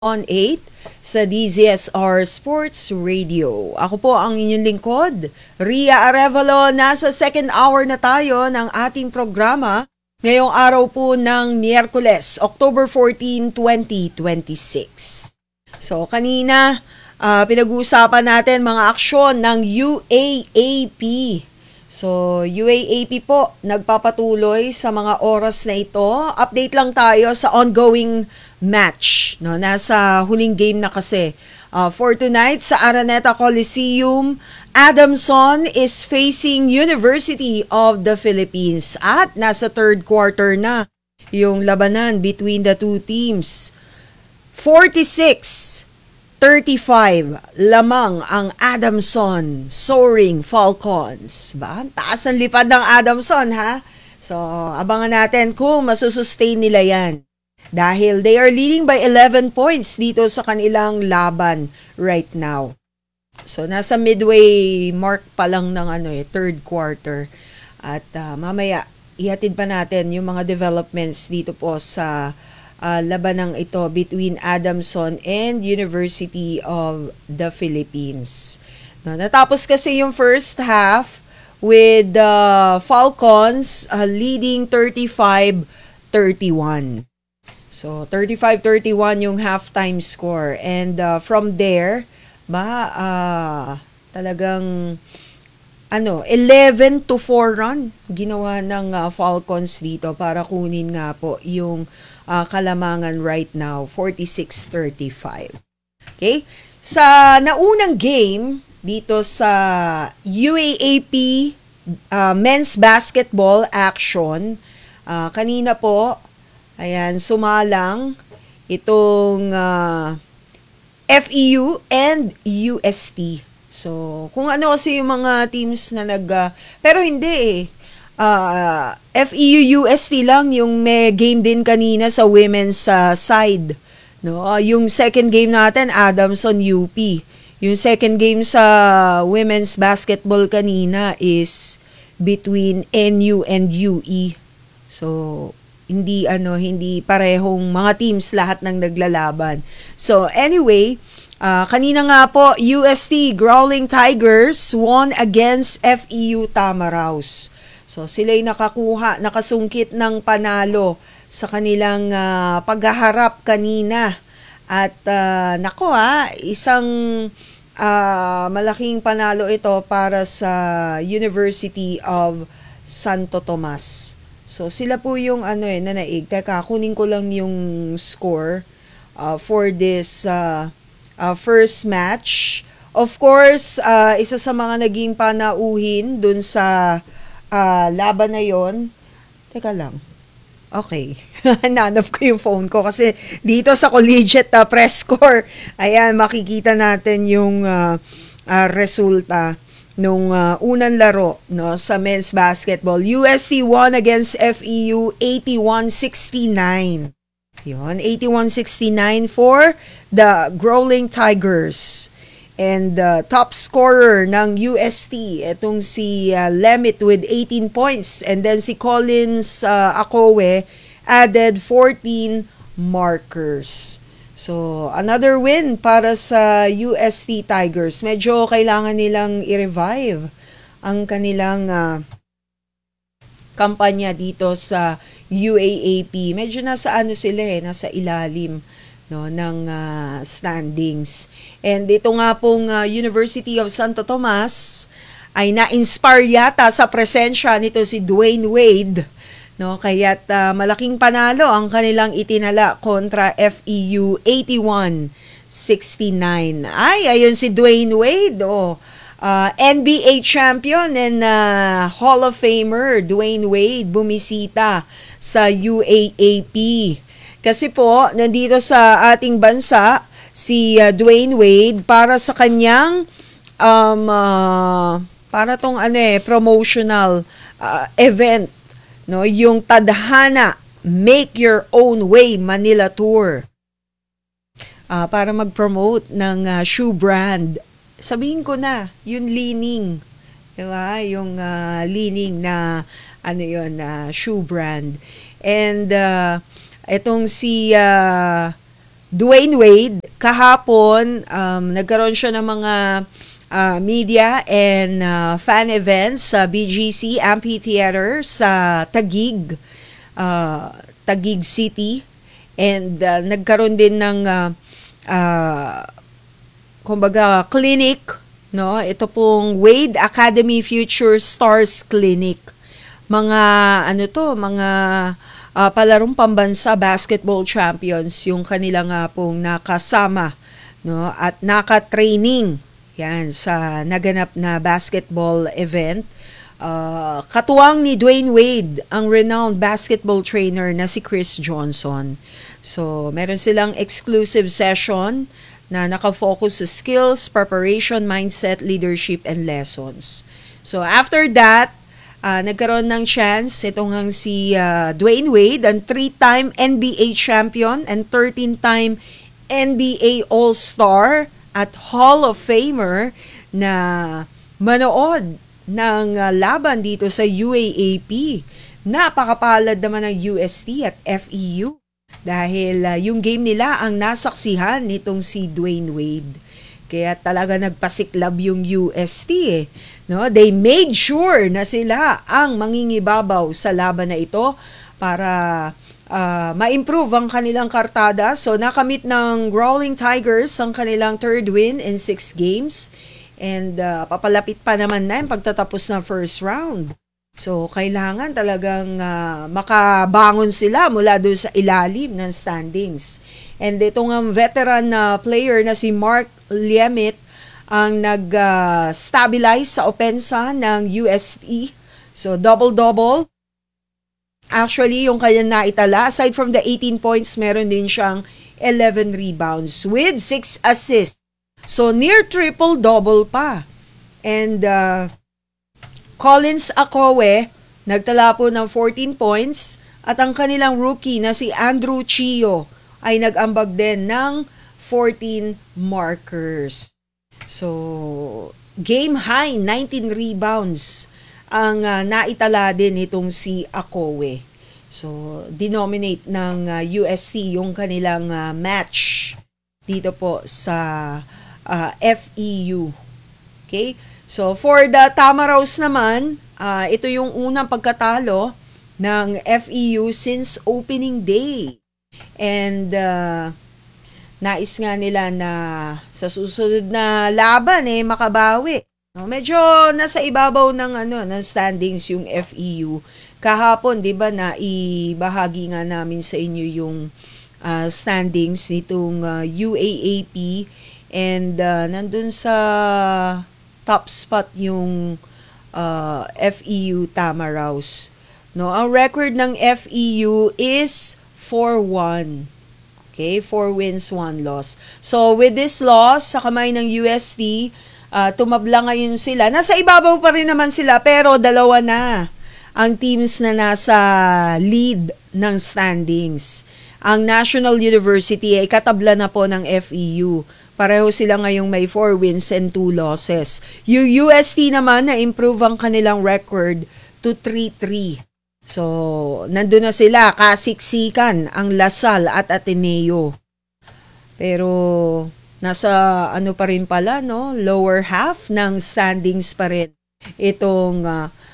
on 8 sa DZSR Sports Radio. Ako po ang inyong lingkod, Ria Arevalo. Nasa second hour na tayo ng ating programa ngayong araw po ng Miyerkules, October 14, 2026. So kanina, pinag-uusapan natin mga aksyon ng UAAP. So, UAAP po, nagpapatuloy sa mga oras na ito. Update lang tayo sa ongoing match. No? Nasa huling game na kasi. For tonight, sa Araneta Coliseum, Adamson is facing University of the Philippines. At nasa third quarter na yung labanan between the two teams. 46-35 lamang ang Adamson Soaring Falcons. Ba? Taas ang lipad ng Adamson, ha? So, abangan natin kung masusustain nila yan. Dahil they are leading by 11 points dito sa kanilang laban right now. So, nasa midway mark pa lang ng third quarter. At mamaya, ihatid pa natin yung mga developments dito po sa labanang ito between Adamson and University of the Philippines. No, natapos kasi yung first half with the Falcons leading 35-31. So 35-31 yung halftime score, and from there talagang 11-4 run ginawa ng Falcons dito para kunin nga po yung kalamangan right now, 46-35. Okay? Sa naunang game dito sa UAAP men's basketball action, kanina po, ayan, sumalang itong FEU and UST. So, kung ano kasi yung mga teams na pero hindi FEU UST lang yung may game din kanina sa women's side. No? Yung second game natin, Adamson UP. Yung second game sa women's basketball kanina is between NU and UE. So, hindi parehong mga teams lahat ng naglalaban. So, anyway, kanina nga po, UST Growling Tigers won against FEU Tamaraws. So sila'y nakasungkit ng panalo sa kanilang paghaharap kanina. At isang malaking panalo ito para sa University of Santo Tomas. So sila po yung nanaig. Teka, kunin ko lang yung score for this first match. Of course, isa sa mga naging panauhin dun sa laban na yon. Teka lang. Okay. Nanap ko yung phone ko kasi dito sa collegiate press score, ayan, makikita natin yung resulta nung unang laro, no, sa men's basketball. UST won against FEU 81-69. Yun, 81-69 for the Growling Tigers. And top scorer ng UST, itong si Lemit with 18 points. And then si Collins Akowe added 14 markers. So, another win para sa UST Tigers. Medyo kailangan nilang i-revive ang kanilang kampanya dito sa UAAP. Medyo nasa nasa ilalim, no, ng standings. And ito nga pong University of Santo Tomas ay na-inspire yata sa presensya nito si Dwayne Wade, no, kaya't malaking panalo ang kanilang itinala kontra FEU 81-69. Ayun si Dwayne Wade, NBA champion and Hall of Famer Dwayne Wade bumisita sa UAAP. Kasi po, nandito sa ating bansa, si Dwayne Wade para sa kanyang para tong promotional event, no, yung Tadhana Make Your Own Way Manila Tour. Para mag-promote ng shoe brand. Sabihin ko na, yung Li-Ning, diba? Yung Li-Ning na shoe brand. And itong si Dwayne Wade, kahapon, nagkaroon siya ng mga media and fan events sa BGC Amphitheater sa Taguig, Taguig City. And nagkaroon din ng kumbaga clinic, no? Ito pong Wade Academy Future Stars Clinic. Mga mga palarong pambansa basketball champions yung kanila nga pong nakasama, no? At naka-training yan sa naganap na basketball event. Katuwang ni Dwayne Wade ang renowned basketball trainer na si Chris Johnson. So, meron silang exclusive session na nakafocus sa skills, preparation, mindset, leadership, and lessons. So, after that, nagkaroon ng chance itong si Dwayne Wade, ang 3-time NBA champion and 13-time NBA All-Star at Hall of Famer na manood ng laban dito sa UAAP. Napakapalad naman ng UST at FEU dahil yung game nila ang nasaksihan nitong si Dwayne Wade. Kaya talaga nagpasiklab yung UST no? They made sure na sila ang mangingibabaw sa laban na ito para ma-improve ang kanilang kartada. So nakamit ng Growling Tigers ang kanilang third win in 6 games. And papalapit pa naman na yung pagtatapos ng first round. So, kailangan talagang makabangon sila mula doon sa ilalim ng standings. And itong veteran player na si Mark Liemit ang nag-stabilize sa opensa ng UST. So, double-double. Actually, yung kanya naitala, aside from the 18 points, meron din siyang 11 rebounds with 6 assists. So, near triple-double pa. And Collins Akowe, nagtala po ng 14 points at ang kanilang rookie na si Andrew Chio ay nag-ambag din ng 14 markers. So, game high, 19 rebounds ang naitala din itong si Akowe. So, denominate ng UST yung kanilang match dito po sa FEU. Okay? So, for the Tamaraws naman, ito yung unang pagkatalo ng FEU since opening day. And nais nga nila na sa susunod na laban makabawi. No, medyo nasa ibabaw ng standings yung FEU. Kahapon, 'di ba, na ibahagi nga namin sa inyo yung standings nitong UAAP. And nandun sa top spot yung FEU Tamaraws. No, ang record ng FEU is 4-1. Okay, 4 wins, 1 loss. So with this loss sa kamay ng UST, tumabla ngayon sila. Nasa ibabaw pa rin naman sila pero dalawa na ang teams na nasa lead ng standings. Ang National University ay katabla na po ng FEU. Pareho sila ngayong may 4 wins and 2 losses. Yung UST naman na-improve ang kanilang record to 3-3. So, nandun na sila, kasiksikan ang Lasal at Ateneo. Pero, nasa pa rin pala, no? Lower half ng standings pa rin itong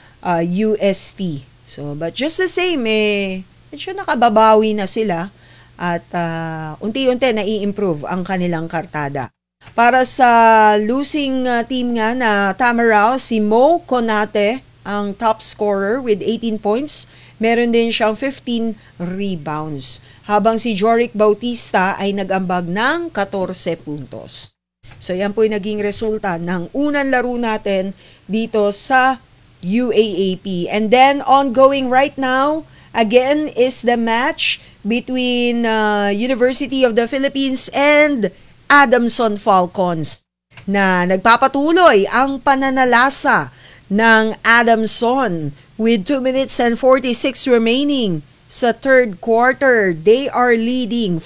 UST. So, but just the same, medyo nakababawi na sila. At unti-unti nai-improve ang kanilang kartada. Para sa losing team nga na Tamaraw, si Mo Konate ang top scorer with 18 points. Meron din siyang 15 rebounds. Habang si Joric Bautista ay nag-ambag ng 14 puntos. So yan po yung naging resulta ng unang laro natin dito sa UAAP. And then ongoing right now, again is the match between University of the Philippines and Adamson Falcons na nagpapatuloy ang pananalasa ng Adamson with 2 minutes and 46 remaining sa third quarter. They are leading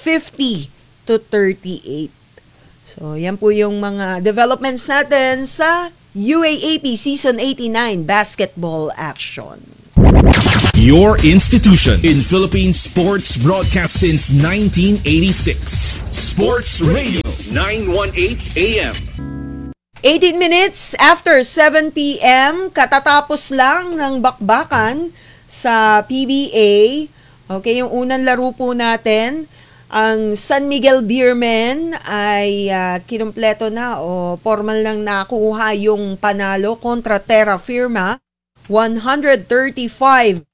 50-38. So yan po yung mga developments natin sa UAAP Season 89 basketball action. your institution in Philippine sports broadcast since 1986. Sports Radio 918 AM. 18 minutes after 7 p.m., katatapos lang ng bakbakan sa PBA. Okay, yung unang laro po natin, ang San Miguel Beermen ay kinumpleto na o formal lang nakuha yung panalo kontra Terra Firma, 135-105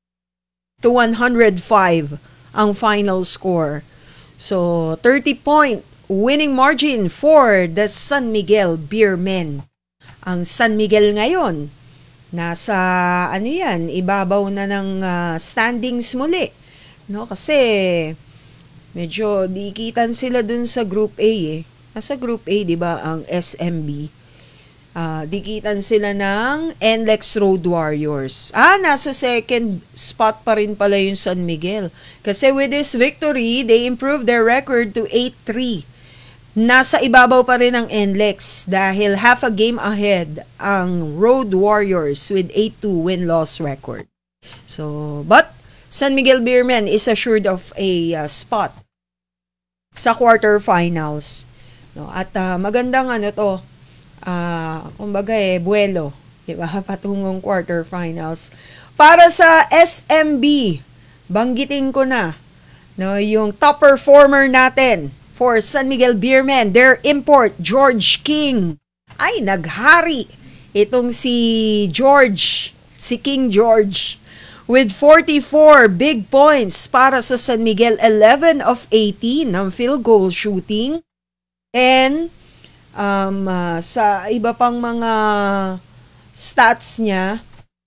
ang final score. So, 30-point winning margin for the San Miguel Beermen. Ang San Miguel ngayon, nasa ibabaw na ng standings muli. No, kasi medyo dikitan sila dun sa Group A eh. Nasa Group A, 'di ba, ang SMB. Dikitan sila ng NLEX Road Warriors. Nasa second spot pa rin pala yung San Miguel. Kasi with this victory, they improved their record to 8-3. Nasa ibabaw pa rin ang NLEX dahil half a game ahead ang Road Warriors with 8-2 win-loss record. So, but San Miguel Beermen is assured of a spot sa quarterfinals. No, at magandang kumbaga buwelo, 'di ba? Patungong quarterfinals. Para sa SMB, banggitin ko na, no, yung top performer natin for San Miguel Beermen, their import, George King. Ay, naghari itong si King George. With 44 big points para sa San Miguel, 11 of 18 ng field goal shooting. And sa iba pang mga stats niya,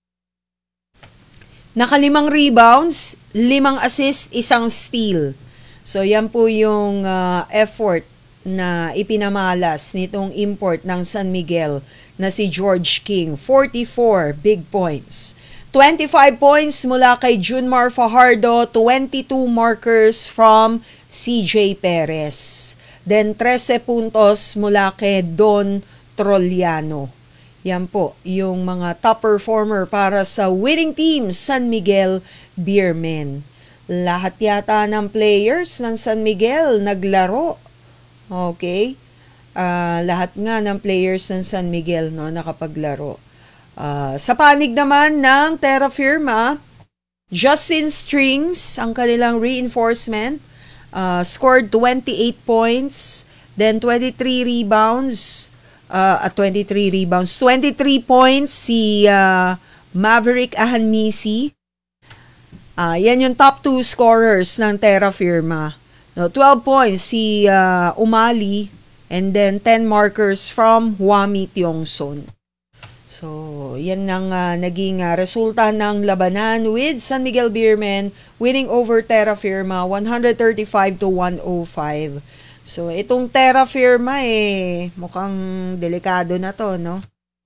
naka-5 rebounds, 5 assists, 1 steal. So, yan po yung effort na ipinamalas nitong import ng San Miguel na si George King. 44 big points. 25 points mula kay Junmar Fajardo, 22 markers from CJ Perez. Then 13 puntos mula kay Don Trolliano. Yan po yung mga top performer para sa winning team San Miguel Beermen. Lahat yata ng players ng San Miguel naglaro. Okay? Lahat nga ng players ng San Miguel nakapaglaro. Sa panig naman ng Terra Firma, Justin Strings, ang kanilang reinforcement, scored 28 points, then 23 rebounds, 23 points si Maverick Ahanmisi. Yan yung top 2 scorers ng Terra Firma. 12 points si Umali, and then 10 markers from Huami Tiongson. So, yan ang naging resulta ng labanan with San Miguel Beermen winning over Terra Firma 135-105. So, itong Terra Firma mukhang delikado na to, no?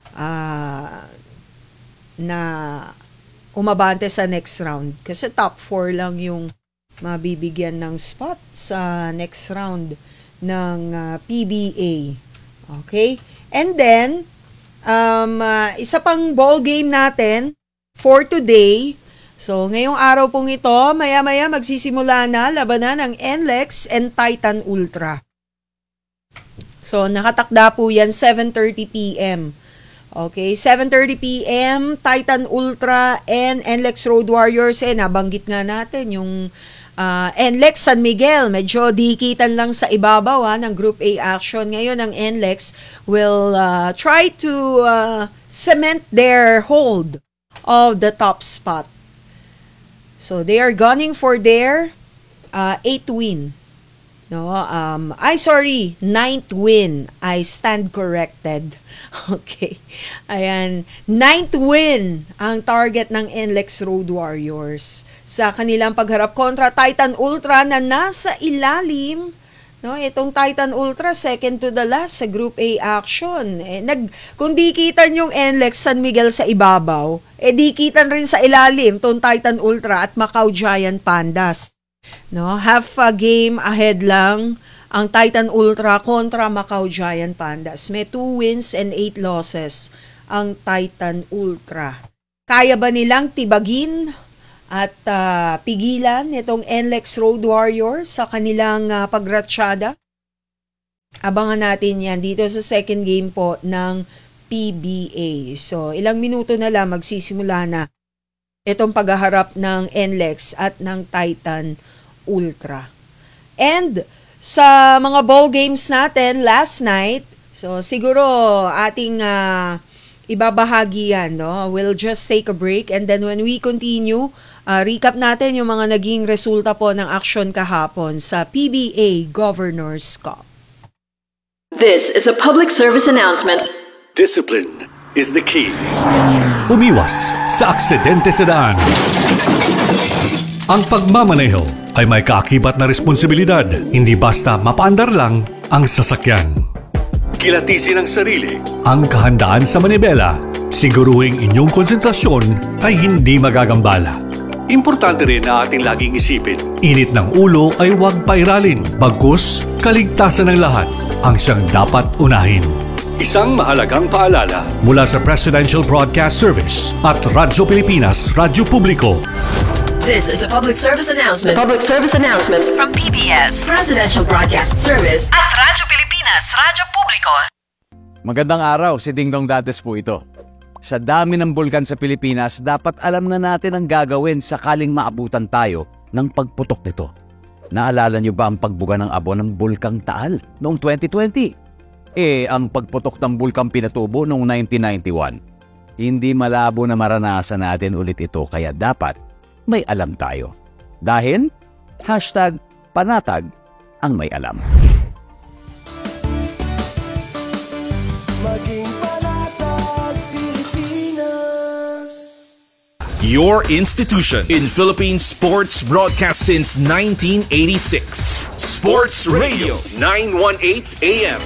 Na umabante sa next round. Kasi top 4 lang yung mabibigyan ng spot sa next round ng PBA. Okay? And then, isa pang ball game natin for today. So, ngayong araw pong ito, maya-maya magsisimula na labanan ng NLEX and Titan Ultra. So, nakatakda po yan 7:30 p.m. Okay, 7:30 p.m. Titan Ultra and NLEX Road Warriors. Nabanggit nga natin yung NLEX San Miguel. Medyo dikitan lang sa ibabaw ng Group A action. Ngayon, ang NLEX will try to cement their hold of the top spot. So, they are gunning for their 8th win. No, 9th win. I stand corrected. Okay. Ayan, 9th win ang target ng NLEX Road Warriors sa kanilang pagharap kontra Titan Ultra na nasa ilalim. No, itong Titan Ultra second to the last sa Group A action. Kung dikitan yung NLEX San Miguel sa ibabaw, dikitan rin sa ilalim tong Titan Ultra at Macau Giant Pandas. No, half a game ahead lang ang Titan Ultra kontra Macau Giant Pandas. May 2 wins and 8 losses ang Titan Ultra. Kaya ba nilang tibagin at pigilan itong NLEX Road Warriors sa kanilang pagratsyada. Abangan natin yan dito sa second game po ng PBA. So, ilang minuto na lang magsisimula na itong paghaharap ng NLEX at ng Titan Ultra. And sa mga ball games natin last night, so siguro ating ibabahagi yan, no? We'll just take a break and then when we continue, recap natin yung mga naging resulta po ng aksyon kahapon sa PBA Governors Cup. This is a public service announcement. Discipline is the key. Umiwas sa aksidente sa daan. Ang pagmamaneho ay may kaakibat na responsibilidad, hindi basta mapaandar lang ang sasakyan. Kilatisin ang sarili. Ang kahandaan sa manibela, siguruhing inyong konsentrasyon ay hindi magagambala. Importante rin na ating laging isipin. Init ng ulo ay huwag pairalin, bagkus kaligtasan ng lahat ang siyang dapat unahin. Isang mahalagang paalala Mula sa Presidential Broadcast Service at Radyo Pilipinas, Radyo Publiko. This is a public service announcement Public service announcement. from PBS, Presidential Broadcast Service at Radyo Pilipinas, Radyo Publiko. Magandang araw, si Dingdong Dates po ito. Sa dami ng bulkan sa Pilipinas, dapat alam na natin ang gagawin sakaling maabutan tayo ng pagputok nito. Naalala niyo ba ang pagbuga ng abo ng Bulkang Taal noong 2020? Ang pagputok ng Bulkang Pinatubo noong 1991. Hindi malabo na maranasan natin ulit ito kaya dapat may alam tayo. Dahil, #panatag ang may alam. Maging panatag Pilipinas. Your institution in Philippine sports broadcast since 1986. Sports Radio 918 AM.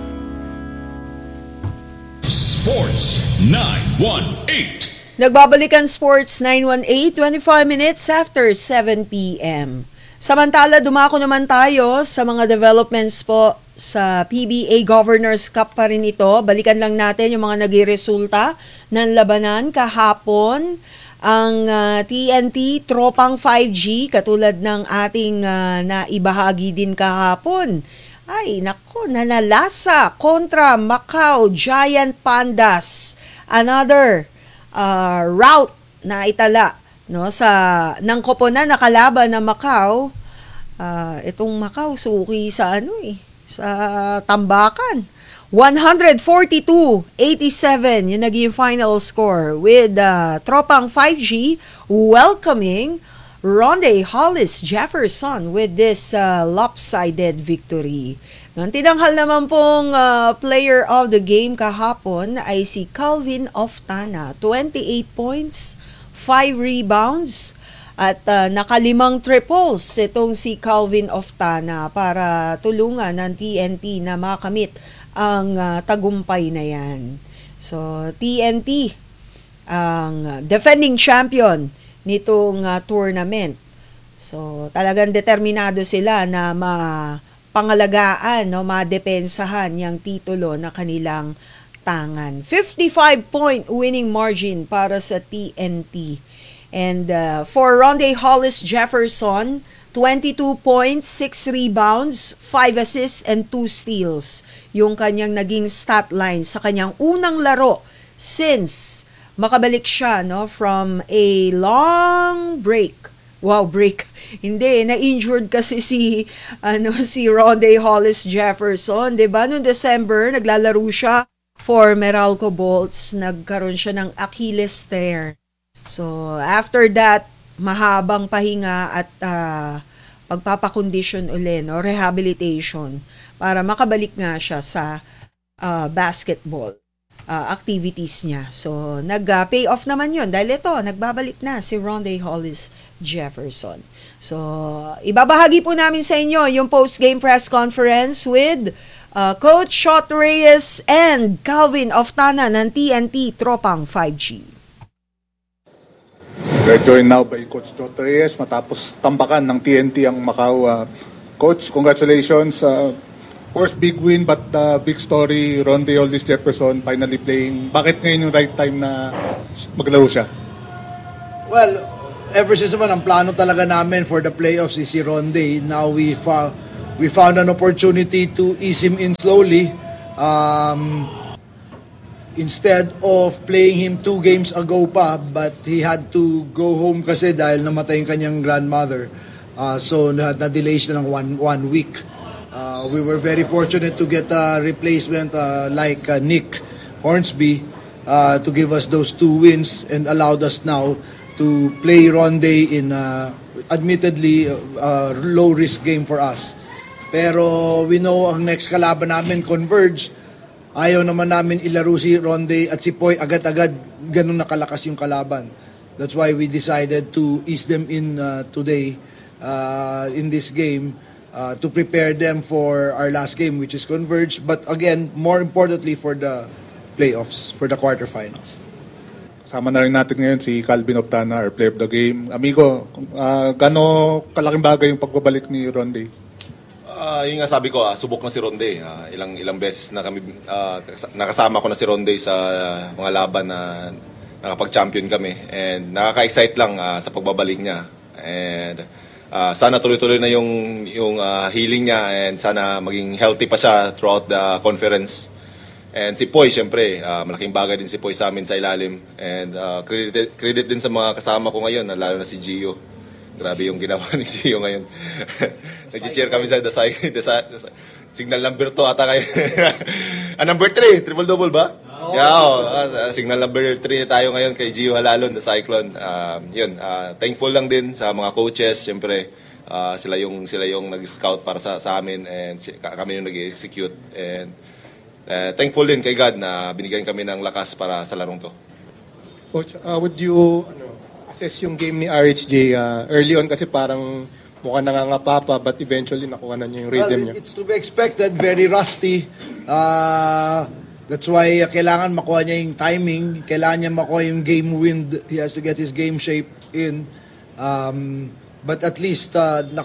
Sports 918. Nagbabalikan Sports 918, 25 minutes after 7 p.m. Samantala, dumako naman tayo sa mga developments po sa PBA Governors Cup pa rin ito. Balikan lang natin yung mga naging resulta ng labanan kahapon. Ang TNT Tropang 5G, katulad ng ating naibahagi din kahapon, ay nako, nanalasa kontra Macau Giant Pandas. Another route na itala, no, sa ng koponan na kalaban ng Macau. Itong Macau suki sa sa tambakan. 142-87 yung naging final score with Tropang 5G welcoming Ronde Hollis Jefferson with this lopsided victory. Nang tinanghal naman pong player of the game kahapon ay si Calvin Oftana. 28 points, 5 rebounds, at nakalimang triples itong si Calvin Oftana para tulungan ng TNT na makamit ang tagumpay na yan. So, TNT, ang defending champion nitong tournament. So, talagang determinado sila na pangalagaan, no, madepensahan yung titulo na kanilang tangan. 55-point winning margin para sa TNT. And for Ronde Hollis Jefferson, 22 points, 6 rebounds, 5 assists, and 2 steals. Yung kanyang naging stat line sa kanyang unang laro since makabalik siya, no, from a long break. Wow, break. Hindi, na-injured kasi si Ronde Hollis Jefferson, 'di ba? Noong December, naglalaro siya for Meralco Bolts, nagkaroon siya ng Achilles tear. So, after that, mahabang pahinga at pagpapakondisyon uli, no, rehabilitation para makabalik nga siya sa basketball activities niya. So, nag-pay off naman yun dahil ito, nagbabalik na si Ronde Hollis Jefferson. So, ibabahagi po namin sa inyo yung post-game press conference with Coach Shot Reyes and Calvin Oftana ng TNT Tropang 5G. We're joined now by Coach Shot Reyes matapos tambakan ng TNT ang Macau. Coach, congratulations. First big win but big story, Ronde Hollis Jefferson finally playing. Bakit ngayon yung right time na maglaro siya? Well, ever since naman, ang plano talaga namin for the playoffs is si Ronde. Now we found an opportunity to ease him in slowly. Instead of playing him 2 games ago pa, but he had to go home kasi dahil namatay yung kanyang grandmother. So na-delay siya ng one week. We were very fortunate to get a replacement like Nick Hornsby to give us those 2 wins and allowed us now to play Ronde in admittedly low-risk game for us. Pero we know ang next kalaban namin, Converge. Ayaw naman namin ilaro si Ronde at si Poy agad-agad ganun nakalakas yung kalaban. That's why we decided to ease them in today in this game to prepare them for our last game, which is Converge. But again, more importantly for the playoffs, for the quarterfinals. Kasama na rin natin ngayon si Calvin Oftana, our player of the game. Amigo, gano kalaking bagay yung pagbabalik ni Ronde? Yung nga sabi ko, subok na si Ronde. Ilang beses na kami, nakasama ko na si Ronde sa mga laban na nakapag-champion kami. And nakaka-excite lang sa pagbabalik niya. And sana tuloy-tuloy na yung healing niya and sana maging healthy pa siya throughout the conference. And si Poy, syempre, malaking bagay din si Poy sa amin sa ilalim. And credit din sa mga kasama ko ngayon, lalo na si Gio. Grabe yung ginawa ni Gio ngayon. Nag-cheer kami sa signal number 2 ata kayo. Number 3, triple-double ba? Signal number 3 tayo ngayon kay Gio Halalon, the Cyclone. Thankful lang din sa mga coaches, syempre. Sila yung nag-scout para sa amin and kami yung nag-execute. And thankful din kay God na binigyan kami ng lakas para sa larong to. Coach, would you assess yung game ni RHJ early on kasi parang mukhang nangangapa pa but eventually nakuha na niya yung rhythm niya? It's to be expected, very rusty. That's why kailangan makuha niya yung timing, kailangan niya makuha yung game wind. He has to get his game shape in. But at least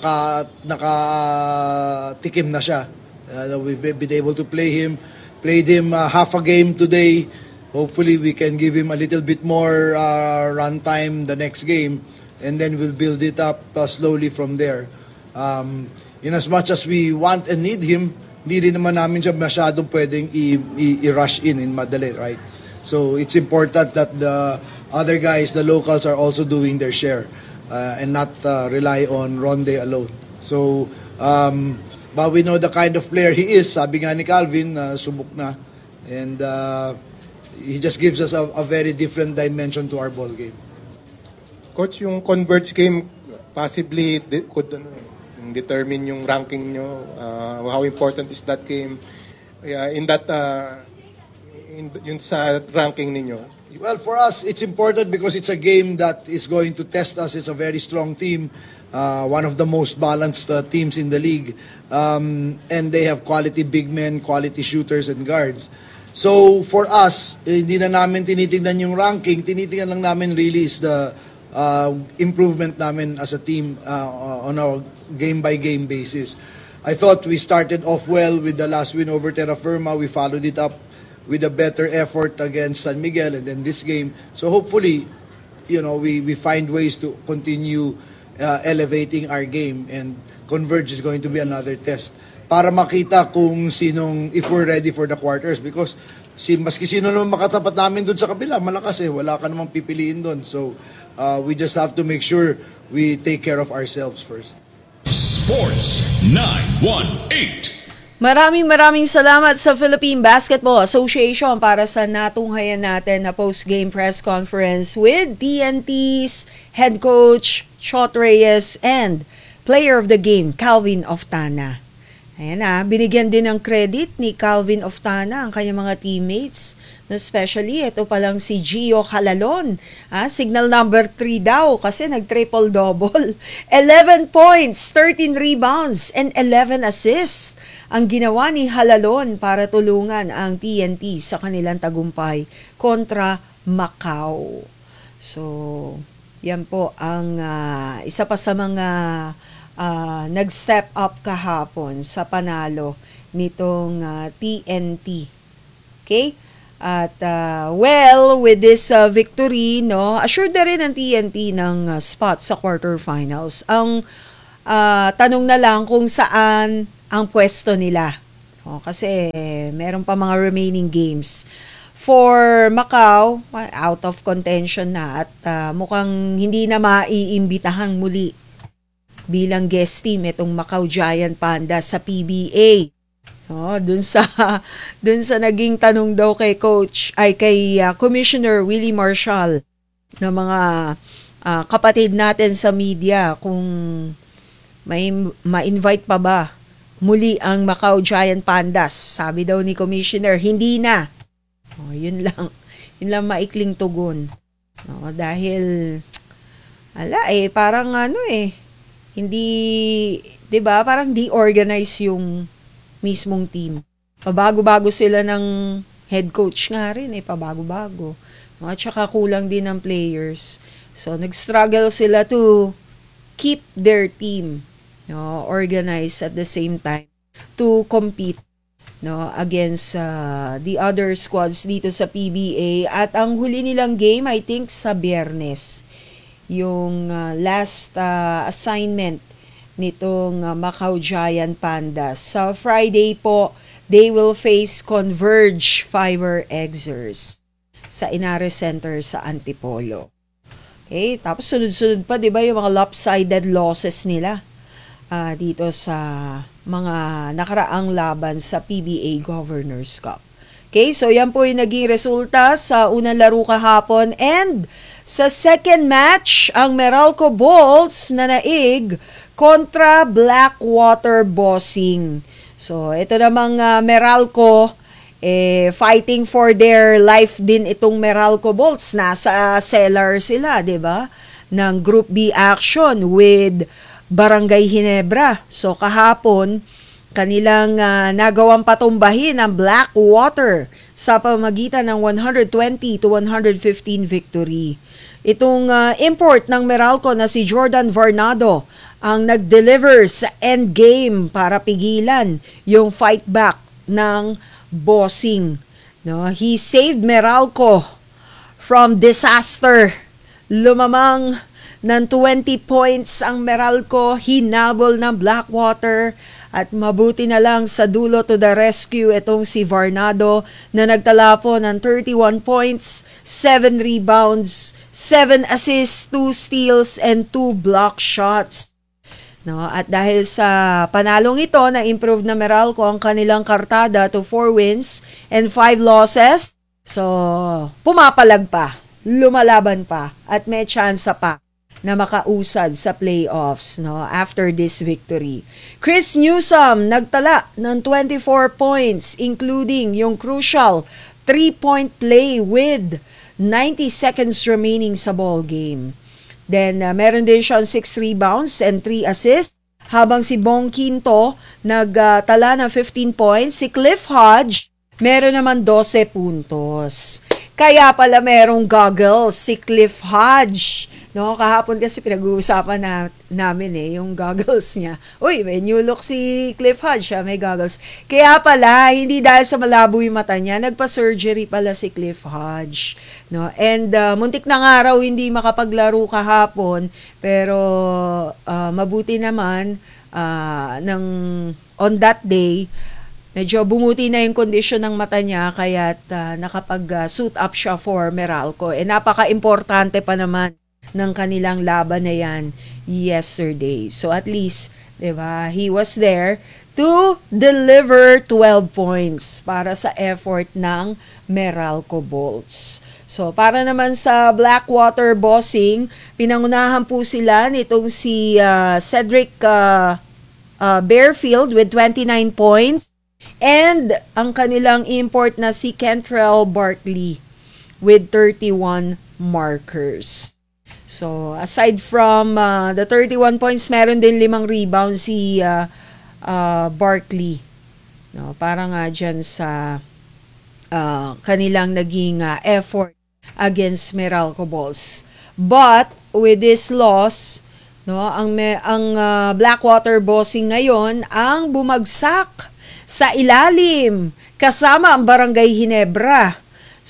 nakatikim na siya. We've been able to played him half a game today. Hopefully, we can give him a little bit more run time the next game, and then we'll build it up slowly from there. In as much as we want and need him, hindi rin naman namin siya masyadong pwedeng i-rush in madali, right? So, it's important that the other guys, the locals, are also doing their share and not rely on Ronde alone. So, but we know the kind of player he is. Sabi nga ni Calvin, subok na. And he just gives us a very different dimension to our ball game. Coach, yung Converge game possibly could determine yung ranking nyo. How important is that game? In sa ranking ninyo? Well, for us, it's important because it's a game that is going to test us. It's a very strong team. One of the most balanced teams in the league. And they have quality big men, quality shooters and guards. So for us, hindi na namin tinitingnan yung ranking, tinitingnan lang namin really is the improvement namin as a team on a game-by-game basis. I thought we started off well with the last win over Terra Firma. We followed it up with a better effort against San Miguel and then this game. So hopefully, we find ways to continue elevating our game, and Converge is going to be another test para makita kung if we're ready for the quarters, because maski sino naman makatapat namin doon sa kabila, malakas wala ka namang pipiliin doon. So we just have to make sure we take care of ourselves first. Sports 918. Maraming salamat sa Philippine Basketball Association para sa natunghayan natin na post-game press conference with TNT's head coach Chot Reyes and player of the game Calvin Oftana. Ayan binigyan din ng credit ni Calvin Oftana ang kanyang mga teammates, especially ito palang si Gio Halalon. Signal number 3 daw kasi nag-triple-double. 11 points, 13 rebounds, and 11 assists ang ginawa ni Halalon para tulungan ang TNT sa kanilang tagumpay kontra Macau. So, yan po ang isa pa sa mga nag-step up kahapon sa panalo nitong TNT. Okay? At well, with this victory, no, assured na rin ang TNT ng spot sa quarterfinals. Ang tanong na lang kung saan ang pwesto nila. Kasi meron pa mga remaining games. For Macau, out of contention na at mukhang hindi na maiimbitahan muli bilang guest team itong Macau Giant Panda sa PBA. Dun sa naging tanong daw kay Commissioner Willie Marshall na mga kapatid natin sa media kung may ma-invite pa ba muli ang Macau Giant Pandas. Sabi daw ni Commissioner, hindi na. Yun lang maikling tugon. Dahil parang hindi, 'di ba? Parang di-organize yung mismong team. Pabago-bago sila ng head coach nga rin, pabago-bago. At saka kulang din ng players. So, nag-struggle sila to keep their team organized at the same time to compete against the other squads dito sa PBA. At ang huli nilang game, I think, sa Biyernes. Yung last assignment nitong Macau Giant Pandas. Sa Friday po, they will face Converge Fiber Exers sa Inares Center sa Antipolo. Okay, tapos sunod-sunod pa, 'di ba, yung mga lopsided losses nila dito sa mga nakaraang laban sa PBA Governors Cup. Okay, so yan po yung naging resulta sa unang laro kahapon. And sa second match, ang Meralco Bolts na naig kontra Blackwater Bossing. So, ito namang Meralco, fighting for their life din itong Meralco Bolts. Nasa cellar sila, di ba? Ng Group B action with Barangay Ginebra. So, kahapon, kanilang nagawang patumbahin ang Blackwater sa pamamagitan ng 120-115 victory. Itong import ng Meralco na si Jordan Varnado ang nag-deliver sa endgame para pigilan yung fight back ng Bossing. He saved Meralco from disaster. Lumamang ng 20 points ang Meralco, hinabol ng Blackwater at mabuti na lang sa dulo to the rescue itong si Varnado na nagtala po ng 31 points, 7 rebounds, 7 assists, 2 steals, and 2 block shots. At dahil sa panalong ito, na-improve na Meralco ang kanilang kartada to 4 wins and 5 losses. So, pumapalag pa, lumalaban pa, at may tsansa pa na makausad sa playoffs after this victory. Chris Newsome nagtala ng 24 points, including yung crucial 3-point play with 90 seconds remaining sa ball game. Then, meron din siyang 6 rebounds and 3 assists. Habang si Bong Quinto nagtala ng 15 points. Si Cliff Hodge, meron naman 12 puntos. Kaya pala merong goggles si Cliff Hodge. Kahapon kasi pinag-uusapan namin yung goggles niya. Uy, may new look si Cliff Hodge, may goggles. Kaya pala, hindi dahil sa malabo yung mata niya, nagpa-surgery pala si Cliff Hodge. And muntik na nga raw hindi makapaglaro kahapon, pero mabuti naman on that day, medyo bumuti na yung kondisyon ng mata niya, kaya nakapag-suit up siya for Meralco. Napaka-importante pa naman ng kanilang laban na yan yesterday. So at least, diba, he was there to deliver 12 points para sa effort ng Meralco Bolts. So para naman sa Blackwater Bossing, pinangunahan po sila nitong si Cedric Bearfield with 29 points and ang kanilang import na si Kentrell Barkley with 31 markers. So, aside from the 31 points, meron din 5 rebounds si Barkley. Para nga dyan sa kanilang naging effort against Meralco Bolts. But, with this loss, ang Blackwater Bossing ngayon ang bumagsak sa ilalim kasama ang Barangay Ginebra.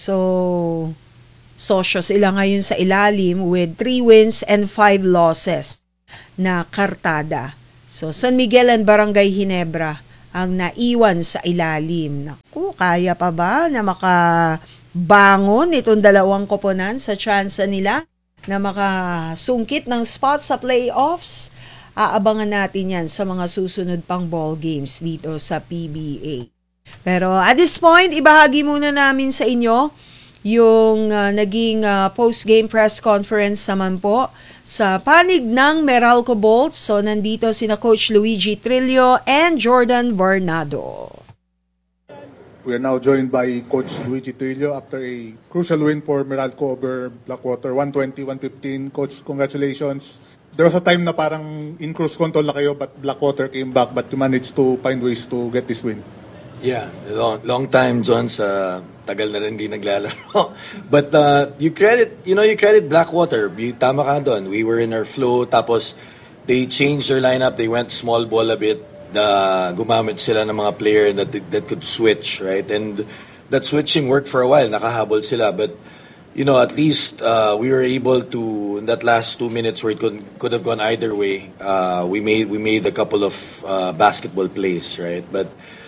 So, sosyo sila ngayon sa ilalim with 3 wins and 5 losses na kartada. So, San Miguel and Barangay Ginebra ang naiwan sa ilalim. Naku, kaya pa ba na makabangon itong dalawang koponan sa tsansa nila na makasungkit ng spot sa playoffs? Aabangan natin yan sa mga susunod pang ball games dito sa PBA. Pero at this point, ibahagi muna namin sa inyo yung naging post-game press conference naman po sa panig ng Meralco Bolts. So, nandito sina Coach Luigi Trillo and Jordan Varnado. We are now joined by Coach Luigi Trillo after a crucial win for Meralco over Blackwater, 120-115. Coach, congratulations. There was a time na parang in cruise control na kayo, but Blackwater came back, but you managed to find ways to get this win. Yeah, long time, John, sa tagal na rin di naglalaro. But you credit Blackwater. Tama ka doon. We were in our flow, tapos they changed their lineup. They went small ball a bit. Gumamit sila ng mga player that could switch, right? And that switching worked for a while. Nakahabol sila, but at least we were able to, in that last 2 minutes where it could have gone either way, we made a couple of basketball plays, right? But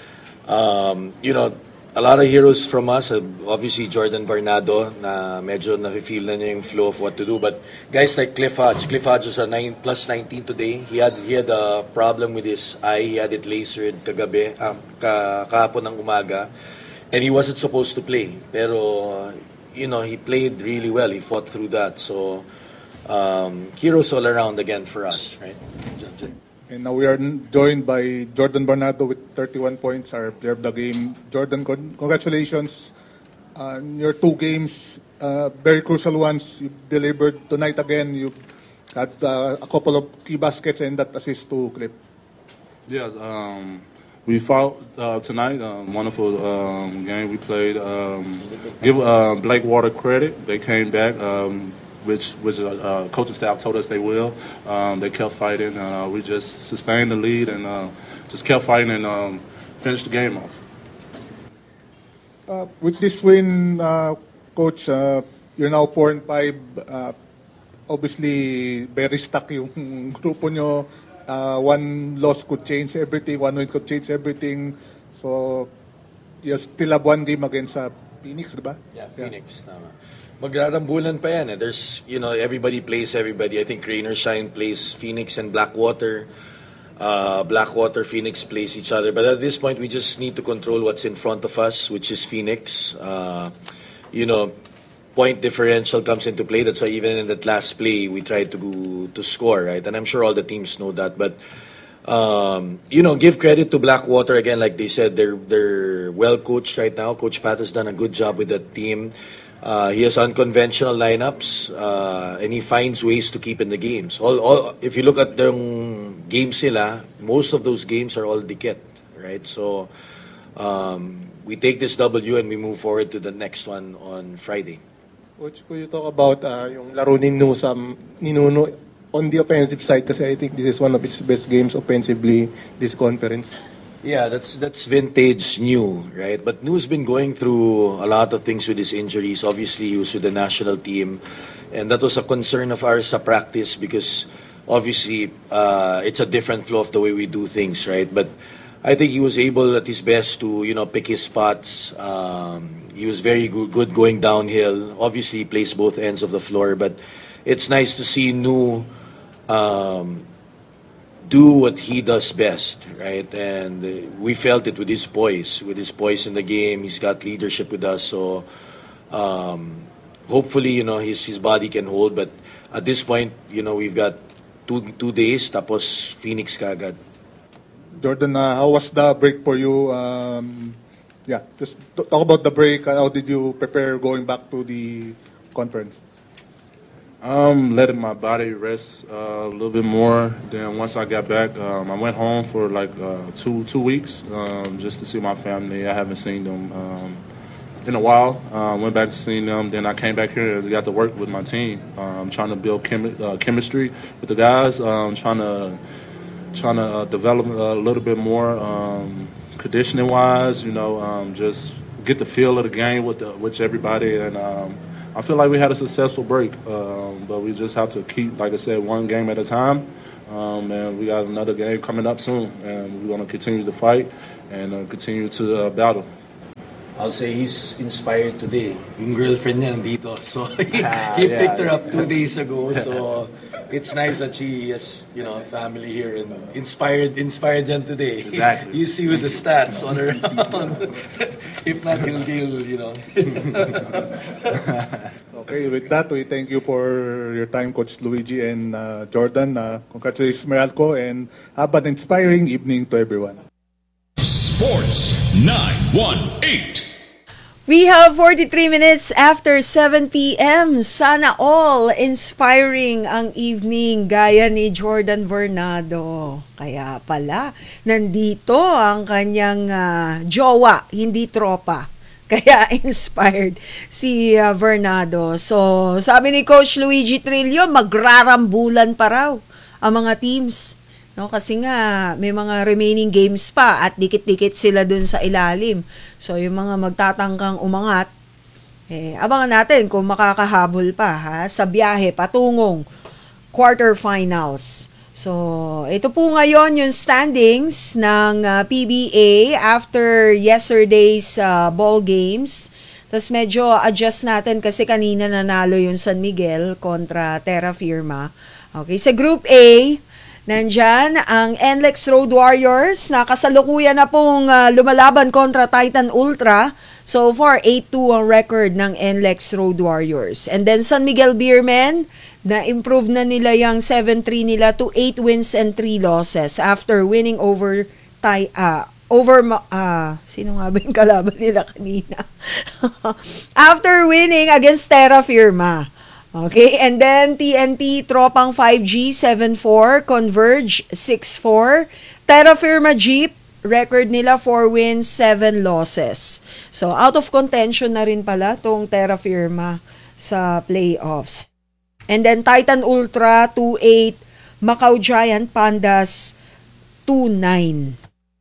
a lot of heroes from us, obviously Jordan Varnado, na medyo na-feel na niya yung flow of what to do. But guys like Cliff Hodge was a plus 19 today. He had a problem with his eye. He had it lasered kagabi, kahapon ng umaga. And he wasn't supposed to play. Pero, he played really well. He fought through that. So, heroes all around again for us, right? And now we are joined by Jordan Varnado with 31 points, our player of the game. Jordan, congratulations on your 2 games, very crucial ones. You delivered tonight again. You had a couple of key baskets and that assist to Clip. Yes, we fought tonight. Wonderful game we played. Give Blackwater credit. They came back. Which coaching staff told us they will. They kept fighting. We just sustained the lead and just kept fighting and finished the game off. With this win, Coach, you're now 4-5. Obviously, very stuck yung grupo nyo. One loss could change everything. One win could change everything. So, you still have 1 game against Phoenix, diba? Yeah, Phoenix. Tama. Magrarambulan pa yan. There's, everybody plays everybody. I think Rainer Shine plays Phoenix and Blackwater. Blackwater, Phoenix plays each other. But at this point, we just need to control what's in front of us, which is Phoenix. Point differential comes into play. That's why even in that last play, we tried to score, right? And I'm sure all the teams know that. But, give credit to Blackwater again. Like they said, they're well coached right now. Coach Pat has done a good job with that team. He has unconventional lineups, and he finds ways to keep in the games. If you look at the games nila, most of those games are all dikit, right? So we take this W and we move forward to the next one on Friday. Coach, could you talk about yung laro ni Nuno on the offensive side? Kasi I think this is one of his best games offensively this conference. Yeah, that's vintage New, right? But New's been going through a lot of things with his injuries. Obviously, he was with the national team, and that was a concern of ours sa practice because obviously it's a different flow of the way we do things, right? But I think he was able at his best to pick his spots. He was very good going downhill. Obviously, he plays both ends of the floor, but it's nice to see New do what he does best, right? And we felt it with his poise in the game. He's got leadership with us, so hopefully, his body can hold. But at this point, we've got two days, tapos Phoenix kagad. Jordan, how was the break for you? Just talk about the break. How did you prepare going back to the conference? Letting my body rest a little bit more. Then once I got back, I went home for like 2 weeks just to see my family. I haven't seen them in a while. Went back to seeing them. Then I came back here and got to work with my team. Trying to build chemistry with the guys. Trying to develop a little bit more conditioning wise. Just get the feel of the game with everybody, and I feel like we had a successful break. But we just have to keep, like I said, one game at a time. And we got another game coming up soon, and we're going to continue to fight and continue to battle. I'll say he's inspired today. Yung girlfriend niya nandito. So he picked her up 2 days ago. So it's nice that she has, family here and inspired them today. Exactly. You see with the stats all around. If not, he'll. Okay, with that, we thank you for your time, Coach Luigi and Jordan. Congratulations, Meralco, and have an inspiring evening to everyone. Sports 918. We have 43 minutes after 7 p.m. Sana all inspiring ang evening gaya ni Jordan Bernardo. Kaya pala, nandito ang kanyang jowa, hindi tropa. Kaya inspired si Bernardo. So, sabi ni Coach Luigi Trillo, magrarambulan pa raw ang mga teams. No, kasi nga may mga remaining games pa at dikit-dikit sila dun sa ilalim. So yung mga magtatangkang umangat, abangan natin kung makakahabol pa sa biyahe patungong quarterfinals. So ito po ngayon yung standings ng PBA after yesterday's ball games. Tapos medyo adjust natin kasi kanina nanalo yung San Miguel kontra Terra Firma. Okay, sa Group A, nandyan ang NLEX Road Warriors na kasalukuyan na pong lumalaban kontra Titan Ultra. So far, 8-2 ang record ng NLEX Road Warriors. And then San Miguel Beermen, na-improve na nila yung 7-3 nila to 8 wins and 3 losses after winning over sino nga ba yung kalaban nila kanina? After winning against Terra Firma. Okay, and then TNT Tropang 5G 7-4, Converge 6-4, Terra Firma Jeep, record nila 4 wins, 7 losses. So out of contention na rin pala tong Terra Firma sa playoffs. And then Titan Ultra 2-8, Macau Giant Pandas 2-9.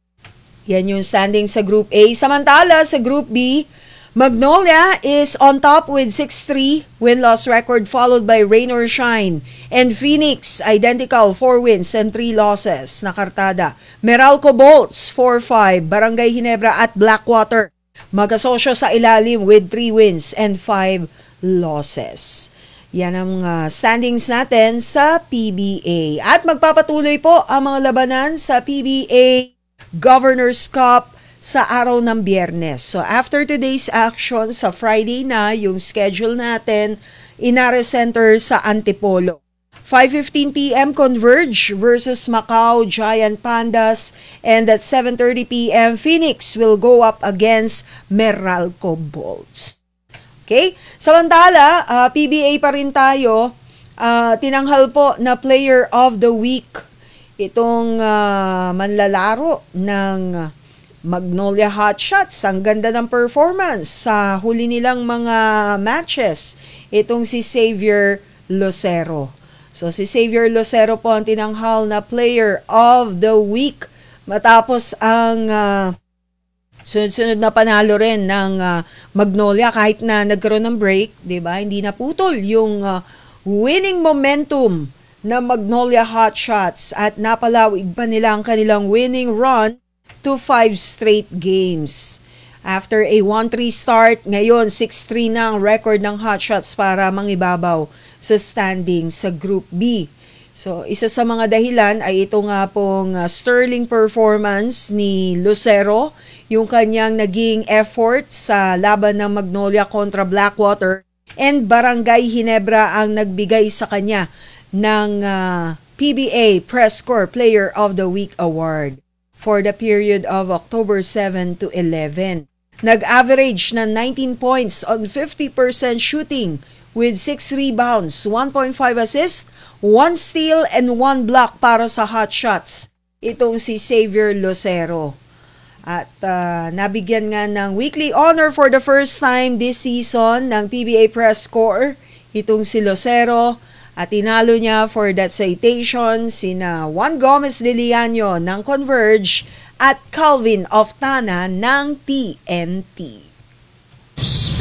Yan yung standing sa Group A. Samantala sa Group B, Magnolia is on top with 6-3 win-loss record followed by Rain or Shine. And Phoenix, identical, 4 wins and 3 losses na kartada. Meralco Bolts, 4-5. Barangay Ginebra at Blackwater, magkasosyo sa ilalim with 3 wins and 5 losses. Yan ang standings natin sa PBA. At magpapatuloy po ang mga labanan sa PBA Governor's Cup sa araw ng Biyernes. So after today's action sa Friday na yung schedule natin, Inares Center sa Antipolo. 5:15 p.m. Converge versus Macau Giant Pandas, and at 7:30 p.m. Phoenix will go up against Meralco Bolts. Okay? Samantala, PBA pa rin tayo. Tinanghal po na Player of the Week itong manlalaro ng Magnolia Hotshots. Ang ganda ng performance sa huli nilang mga matches. Itong si Xavier Lucero. So si Xavier Lucero po ang tinanghal na Player of the Week matapos ang sunod-sunod na panalo rin ng Magnolia kahit na nagkaroon ng break, 'di ba? Hindi naputol yung winning momentum ng Magnolia Hotshots at napalawig pa nila ang kanilang winning run to 5 straight games. After a 1-3 start, ngayon 6-3 na ang record ng Hotshots para mangibabaw sa standing sa Group B. So, isa sa mga dahilan ay ito nga pong sterling performance ni Lucero, yung kanyang naging effort sa laban ng Magnolia kontra Blackwater, and Barangay Ginebra ang nagbigay sa kanya ng PBA Press Corps Player of the Week Award for the period of October 7 to 11. Nag-average na 19 points on 50% shooting with 6 rebounds, 1.5 assists, 1 steal, and 1 block para sa Hotshots. Itong si Xavier Lucero. At nabigyan nga ng weekly honor for the first time this season ng PBA Press Corps. Itong si Lucero. At tinalo niya for that citation sina Juan Gomez de Liaño ng Converge at Calvin Oftana ng TNT.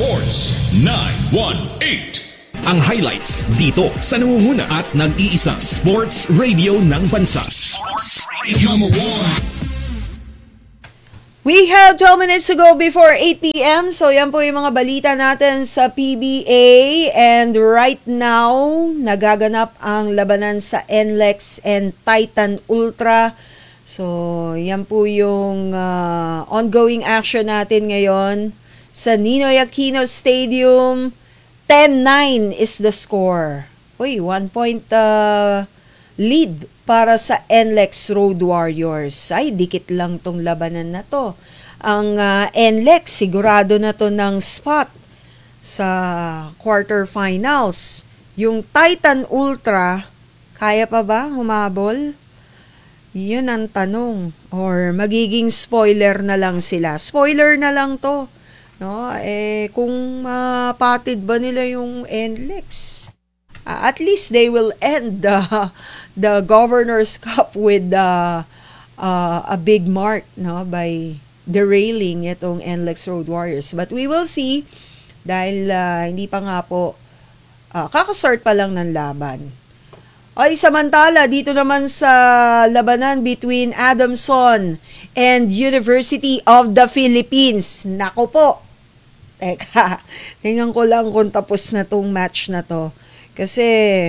Sports 918. Ang highlights dito sa nangunguna at nag-iisang sports radio ng bansa. Sports Radio number 1. We have 12 minutes to go before 8 p.m. So yan po yung mga balita natin sa PBA. And right now, nagaganap ang labanan sa NLEX and Titan Ultra. So yan po yung ongoing action natin ngayon sa Ninoy Aquino Stadium. 10-9 is the score. Uy, 1 point lead para sa NLEX Road Warriors. Ay, dikit lang tong labanan na to. Ang NLEX, sigurado na to ng spot sa quarterfinals. Yung Titan Ultra, kaya pa ba humabol? Yun ang tanong. Or magiging spoiler na lang sila. Spoiler na lang to. No? Kung patid ba nila yung NLEX? At least they will end the Governor's Cup with a big mark, no, by derailing itong NLEX Road Warriors. But we will see dahil hindi pa nga po kakastart pa lang ng laban. Ay, samantala dito naman sa labanan between Adamson and University of the Philippines. Nako po. Teka, tingnan ko lang kung tapos na tong match na to. Kasi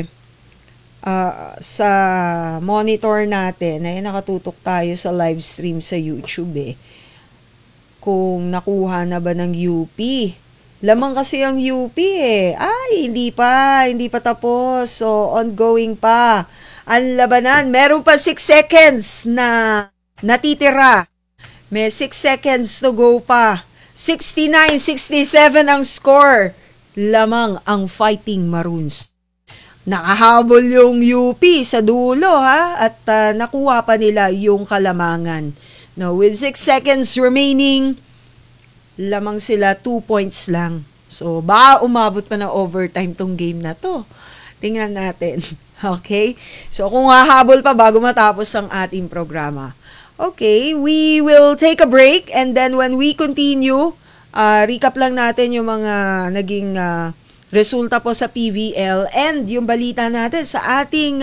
sa monitor natin, ay nakatutok tayo sa live stream sa YouTube kung nakuha na ba ng UP. Lamang kasi ang UP Ay, hindi pa tapos. So, ongoing pa. Ang labanan, meron pa 6 seconds na natitira. May 6 seconds to go pa. 69-67 ang score. Lamang ang Fighting Maroons. Nakahabol yung UP sa dulo at nakuha pa nila yung kalamangan. No, with 6 seconds remaining, lamang sila 2 points lang. So, baka umabot pa ng overtime tong game na to. Tingnan natin. Okay? So, kung hahabol pa bago matapos ang ating programa. Okay, we will take a break and then when we continue, recap lang natin yung mga naging resulta po sa PVL and yung balita natin sa ating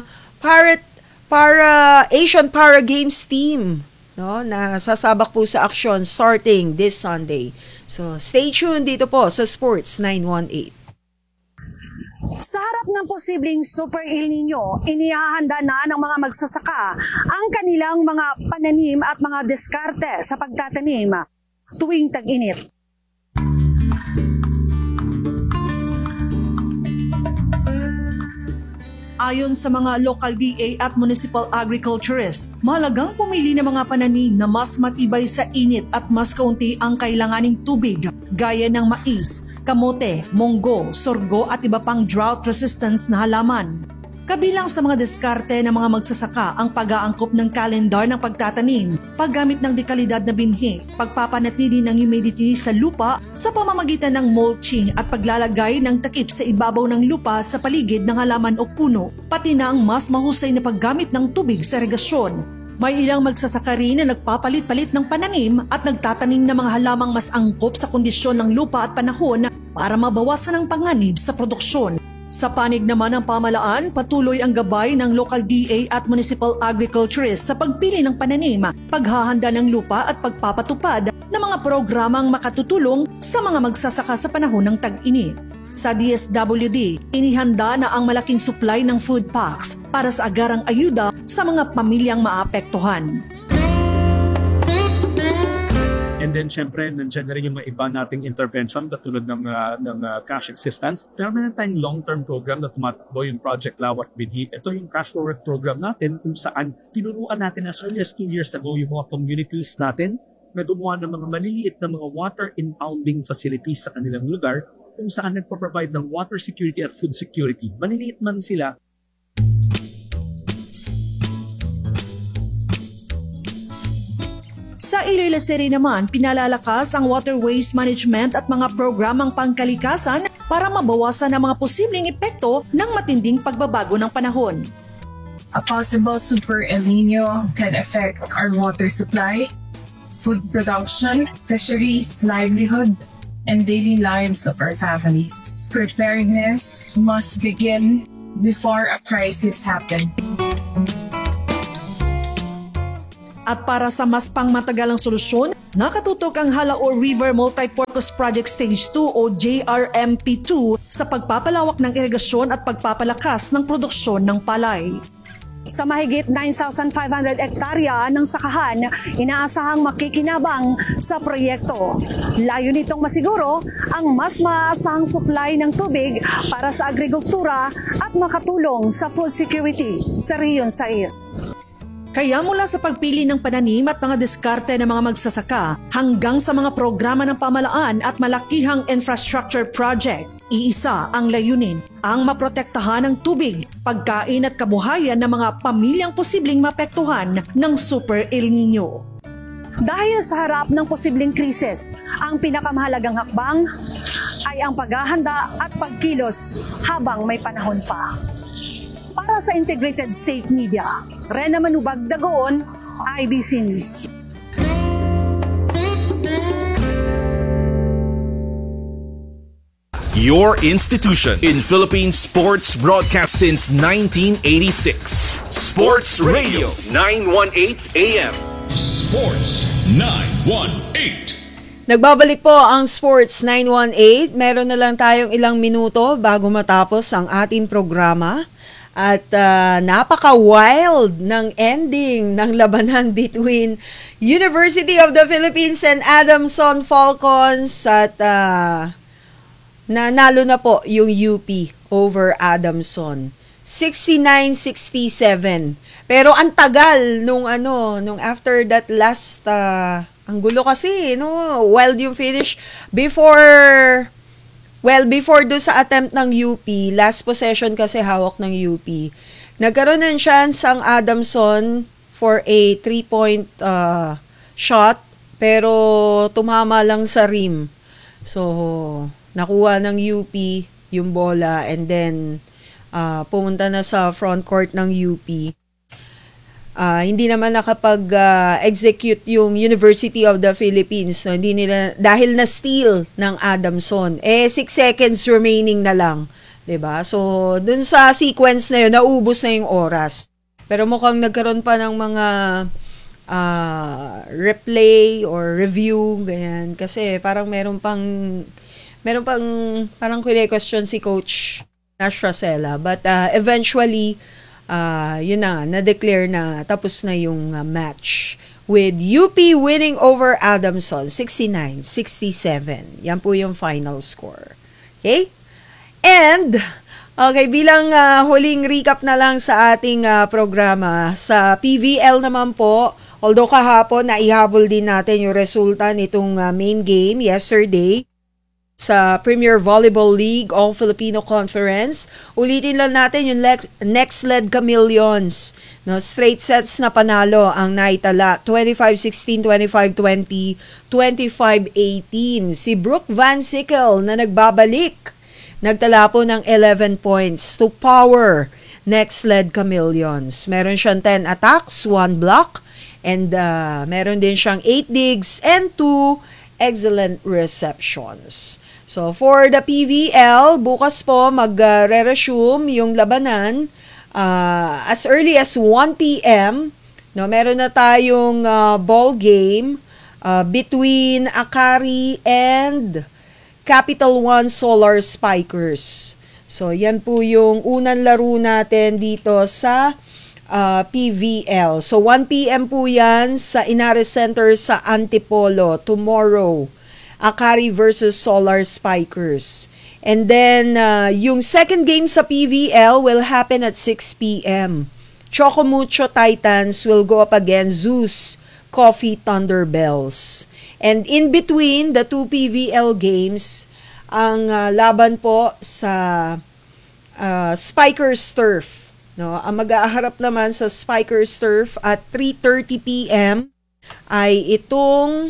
Asian Para Games team, no, na sasabak po sa aksyon starting this Sunday. So, stay tuned dito po sa Sports 918. Sa harap ng posibleng Super El Nino, inihahanda na ng mga magsasaka ang kanilang mga pananim at mga diskarte sa pagtatanim tuwing tag-init. Ayon sa mga local DA at municipal agriculturists, mahalagang pumili ng mga pananim na mas matibay sa init at mas kaunti ang kailanganing tubig, gaya ng mais, kamote, munggo, sorgo at iba pang drought resistance na halaman. Kabilang sa mga diskarte ng mga magsasaka ang pag-aangkop ng kalendar ng pagtatanim, paggamit ng dekalidad na binhi, pagpapanatili ng humidity sa lupa sa pamamagitan ng mulching at paglalagay ng takip sa ibabaw ng lupa sa paligid ng halaman o puno, pati na ang mas mahusay na paggamit ng tubig sa irigasyon. May ilang magsasaka rin na nagpapalit-palit ng pananim at nagtatanim ng mga halamang mas angkop sa kondisyon ng lupa at panahon para mabawasan ang panganib sa produksyon. Sa panig naman ng pamalaan, patuloy ang gabay ng local DA at municipal agriculturists sa pagpili ng pananim, paghahanda ng lupa at pagpapatupad ng mga programang makatutulong sa mga magsasaka sa panahon ng tag-init. Sa DSWD, inihanda na ang malaking supply ng food packs para sa agarang ayuda sa mga pamilyang maapektuhan. And then, syempre, nandiyan na rin yung mga iba nating intervention katulad ng cash assistance. Pero meron tayong long-term program na tumatakbo yung Project Lawat Binhi. Ito yung cash forward program natin kung saan tinuruan natin as early as 2 years ago yung mga communities natin na gumawa ng mga maliliit na mga water impounding facilities sa kanilang lugar kung saan nagpo-provide ng water security at food security. Maliliit man sila, Sa Iloilo City naman, pinalalakas ang water waste management at mga programang pangkalikasan para mabawasan ang mga posibleng epekto ng matinding pagbabago ng panahon. A possible Super El Nino can affect our water supply, food production, fisheries, livelihood, and daily lives of our families. Preparedness must begin before a crisis happens. At para sa mas pangmatagalang solusyon, nakatutok ang Halaor River Multipurpose Project Stage 2 o JRMP2 sa pagpapalawak ng irigasyon at pagpapalakas ng produksyon ng palay. Sa mahigit 9,500 hektarya ng sakahan, inaasahang makikinabang sa proyekto. Layo nitong masiguro ang mas maaasahang supply ng tubig para sa agrikultura at makatulong sa food security sa Region 6. Kaya mula sa pagpili ng pananim at mga diskarte ng mga magsasaka hanggang sa mga programa ng pamalaan at malakihang infrastructure project, iisa ang layunin, ang maprotektahan ng tubig, pagkain at kabuhayan ng mga pamilyang posibleng mapektuhan ng Super El Nino. Dahil sa harap ng posibleng krisis, ang pinakamahalagang hakbang ay ang paghahanda at pagkilos habang may panahon pa. Para sa Integrated State Media, Rena Manubag Dagoon, IBC News. Your institution in Philippine sports broadcast since 1986. Sports Radio 918 AM. Sports 918. Nagbabalik po ang Sports 918. Meron na lang tayong ilang minuto bago matapos ang ating programa. At napaka-wild ng ending ng labanan between University of the Philippines and Adamson Falcons at nanalo na po yung UP over Adamson. 69-67. Pero ang tagal nung after that last ang gulo kasi, no? Wild yung finish before do sa attempt ng UP, last possession kasi hawak ng UP. Nagkaroon ng chance ang Adamson for a 3-point shot, pero tumama lang sa rim. So, nakuha ng UP yung bola and then pumunta na sa front court ng UP. Hindi naman nakapag-execute yung University of the Philippines. So, hindi nila, dahil na steal ng Adamson. 6 seconds remaining na lang. 'Di ba? So, dun sa sequence na yun, naubos na yung oras. Pero mukhang nagkaroon pa ng mga replay or review, ganyan. Kasi parang meron pang parang question si Coach Nash Rosella. But eventually, yun na-declare na tapos na yung match with UP winning over Adamson 69-67. Yan po yung final score. Okay? And okay, bilang huling recap na lang sa ating programa, sa PVL naman po, although kahapon naihabol din natin yung resulta nitong main game yesterday sa Premier Volleyball League All-Filipino Conference. Ulitin lang natin yung next led Chameleons. No, straight sets na panalo ang naitala. 25-16, 25-20, 25-18. Si Brooke Van Sickle na nagbabalik. Nagtala po ng 11 points to power next led Chameleons. Meron siyang 10 attacks, 1 block, and meron din siyang 8 digs and 2 excellent receptions. So, for the PVL, bukas po mag-re-resume yung labanan as early as 1 p.m. No, meron na tayong ball game between Akari and Capital One Solar Spikers. So, yan po yung unang laro natin dito sa PVL. So, 1 p.m. po yan sa Inares Center sa Antipolo tomorrow. Akari versus Solar Spikers. And then, yung second game sa PVL will happen at 6 p.m. Chocomucho Titans will go up against Zeus Coffee Thunderbells. And in between the two PVL games, ang laban po sa Spikers Turf. No, ang mag-aaharap naman sa Spikers Turf at 3:30 p.m. ay itong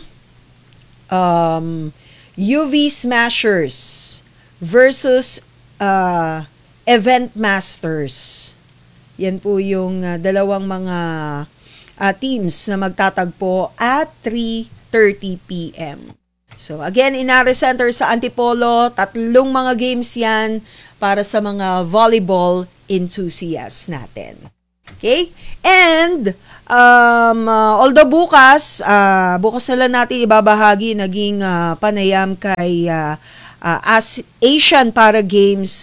UV Smashers versus Event Masters. Yan po yung dalawang mga teams na magtatagpo at 3:30 p.m. So again, Inare Center sa Antipolo, 3 mga games yan para sa mga volleyball enthusiasts natin. Okay? And although bukas na lang natin ibabahagi naging panayam kay Asian Para Games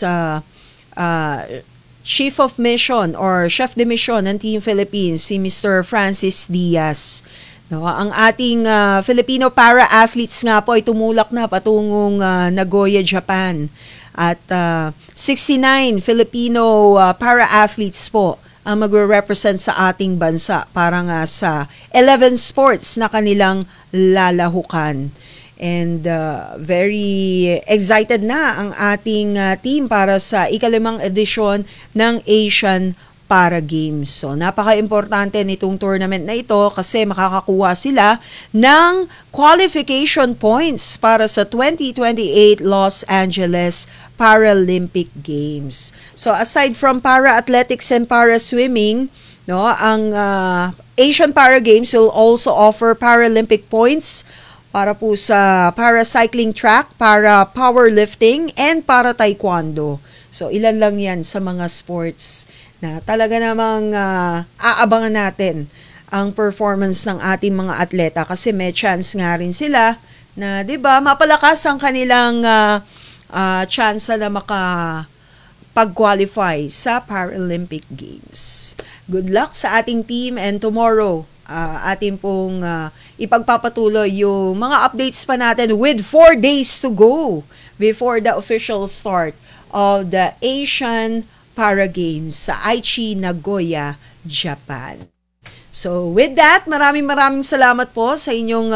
Chief of Mission or Chef de Mission ng Team Philippines, si Mr. Francis Diaz. No, ang ating Filipino para-athletes nga po ay tumulak na patungong Nagoya, Japan. At 69 Filipino para-athletes po ang magre-represent sa ating bansa para nga sa 11 sports na kanilang lalahukan. And very excited na ang ating team para sa ika-5 edisyon ng Asian Para Games. So, napaka-importante nitong tournament na ito kasi makakakuha sila ng qualification points para sa 2028 Los Angeles Paralympic Games. So, aside from para-athletics and para-swimming, no, ang Asian Para Games will also offer Paralympic points para po sa para-cycling track, para powerlifting, and para taekwondo. So, ilan lang yan sa mga sports na talaga namang aabangan natin ang performance ng ating mga atleta kasi may chance nga rin sila na, 'di ba, mapalakas ang kanilang chance na makapag-qualify sa Paralympic Games. Good luck sa ating team, and tomorrow atin pong ipagpapatuloy yung mga updates pa natin with 4 days to go before the official start of the Asian Para Games sa Aichi, Nagoya, Japan. So with that, maraming salamat po sa inyong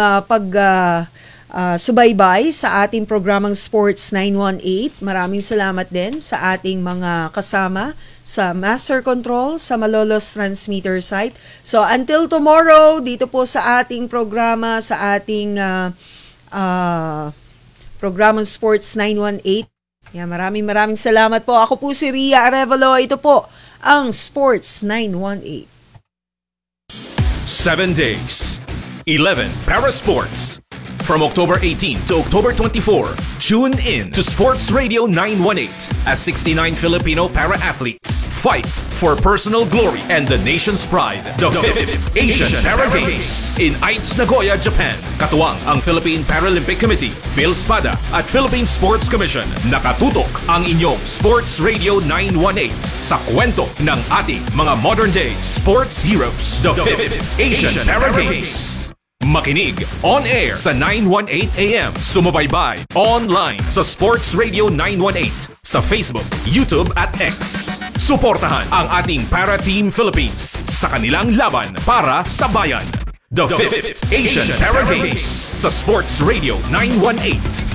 subaybay sa ating programang Sports 918. Maraming salamat din sa ating mga kasama sa Master Control sa Malolos Transmitter site. So until tomorrow, dito po sa ating programa, sa ating programang Sports 918. Yeah, maraming salamat po. Ako po si Ria Arevalo. Ito po ang Sports 918. 7 days, 11 para sports. From October 18 to October 24, tune in to Sports Radio 918 as 69 Filipino para-athletes fight for personal glory and the nation's pride. The 5th Asian Para Games in Aichi, Nagoya, Japan. Katuwang ang Philippine Paralympic Committee, PhilSPADA at Philippine Sports Commission. Nakatutok ang inyong Sports Radio 918 sa kwento ng ating mga modern-day sports heroes. The 5th Asian Para Games. Makinig on air sa 918 AM. Sumabaybay online sa Sports Radio 918 sa Facebook, YouTube at X. Suportahan ang ating Para Team Philippines sa kanilang laban para sa bayan. The 5th Asian Para Games sa Sports Radio 918.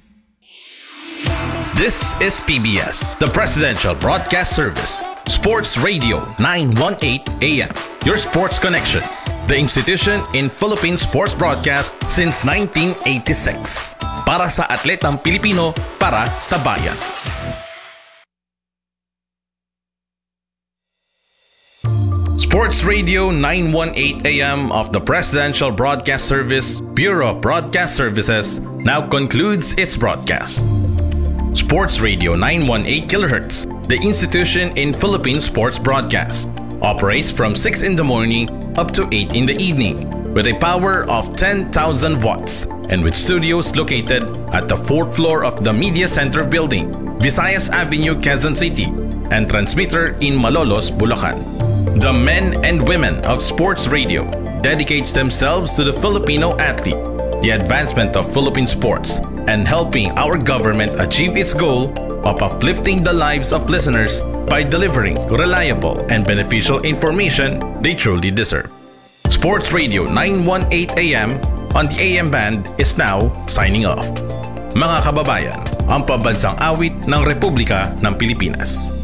This is PBS, the Presidential Broadcast Service. Sports Radio 918 AM. Your sports connection. The institution in Philippine sports broadcast since 1986. Para sa atletang Pilipino, para sa bayan. Sports Radio 918 AM of the Presidential Broadcast Service, Bureau of Broadcast Services, now concludes its broadcast. Sports Radio 918 kHz, the institution in Philippine sports broadcast, operates from 6 in the morning up to 8 in the evening with a power of 10,000 watts and with studios located at the 4th floor of the Media Center building, Visayas Avenue, Quezon City, and transmitter in Malolos, Bulacan. The men and women of Sports Radio dedicates themselves to the Filipino athlete, the advancement of Philippine sports, and helping our government achieve its goal of uplifting the lives of listeners by delivering reliable and beneficial information they truly deserve. Sports Radio 918 AM on the AM band is now signing off. Mga kababayan, ang pambansang awit ng Republika ng Pilipinas.